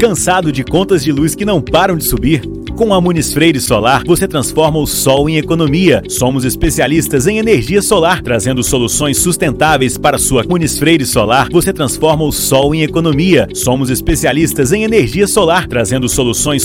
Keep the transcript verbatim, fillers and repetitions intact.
Cansado de contas de luz que não param de subir? Com a Muniz Freire Solar, você transforma o sol em economia. Somos especialistas em energia solar, trazendo soluções sustentáveis para sua Muniz Freire Solar. Você transforma o sol em economia. Somos especialistas em energia solar, trazendo soluções